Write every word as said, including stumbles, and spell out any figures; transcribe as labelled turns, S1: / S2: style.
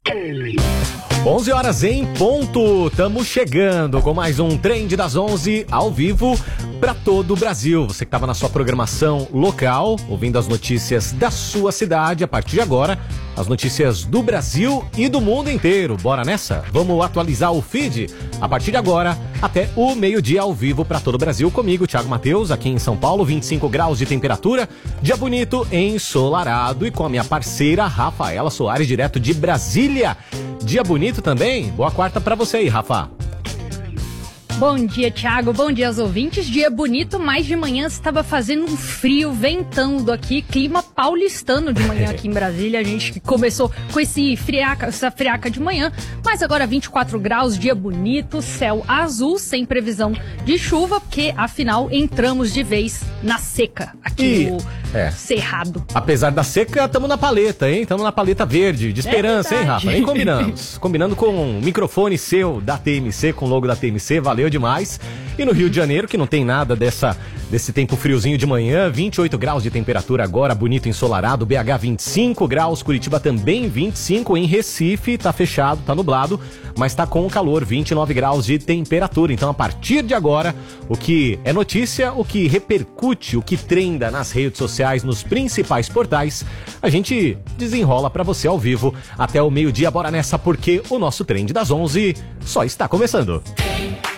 S1: onze horas em ponto, estamos chegando com mais um Trend das onze ao vivo para todo o Brasil. Você que estava na sua programação local, ouvindo as notícias da sua cidade, a partir de agora, as notícias do Brasil e do mundo inteiro. Bora nessa? Vamos atualizar o feed? A partir de agora, até o meio-dia ao vivo para todo o Brasil, comigo, Thiago Matheus, aqui em São Paulo, vinte e cinco graus de temperatura, dia bonito, ensolarado, e com a minha parceira Rafaela Soares, direto de Brasília. Dia bonito também? Boa quarta pra você aí, Rafa.
S2: Bom dia, Thiago. Bom dia aos ouvintes. Dia bonito, mas de manhã estava fazendo um frio, ventando aqui, clima paulistano de manhã aqui em Brasília. A gente começou com esse friaca, essa friaca de manhã, mas agora vinte e quatro graus, dia bonito, céu azul, sem previsão de chuva, porque afinal entramos de vez na seca aqui no é. Cerrado.
S1: Apesar da seca, estamos na paleta, hein? Estamos na paleta verde, de esperança, é hein, Rafa? Nem combinamos. Combinando com um microfone seu da T M C, com o logo da T M C, valeu demais. E no Rio de Janeiro, que não tem nada dessa, desse tempo friozinho de manhã, vinte e oito graus de temperatura agora, bonito ensolarado, B H vinte e cinco graus, Curitiba também vinte e cinco, em Recife tá fechado, tá nublado, mas tá com calor, vinte e nove graus de temperatura. Então, a partir de agora, o que é notícia, o que repercute, o que trenda nas redes sociais, nos principais portais, a gente desenrola pra você ao vivo até o meio-dia. Bora nessa, porque o nosso Trend das onze só está começando.